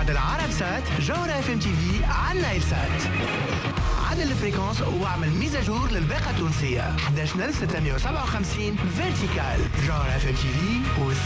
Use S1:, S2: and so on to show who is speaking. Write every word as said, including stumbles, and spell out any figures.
S1: بعد العرب سات جوهرة اف ام تي في على النايل سات. عدل الفريكونس واعمل ميزاجور للباقة التونسية. احد عشر ألف وستمائة وسبعة وخمسين فيرتيكال. جوهرة اف ام تي في